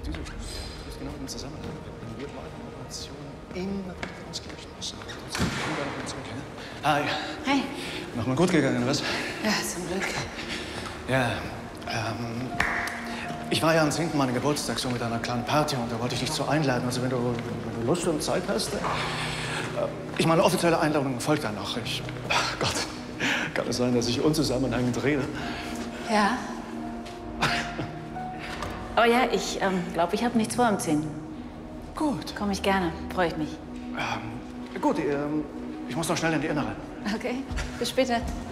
Das ist genau im Zusammenhang, wenn wir bei einer Operation in Trauskirchen müssen. Hi. Hey. Nochmal gut gegangen, was? Ja, zum Glück. Ja, ich war ja am 10. meinen Geburtstag so mit einer kleinen Party und da wollte ich dich zu einladen. Also wenn du Lust und Zeit hast. Ich meine, offizielle Einladung folgt dann noch. Ach Gott, kann es sein, dass ich unzusammenhängend rede? Ja. Aber ja, ich glaube, ich habe nichts vor um 10. Gut. Komme ich gerne, freue ich mich. Gut, ich muss noch schnell in die Innere. Okay, bis später.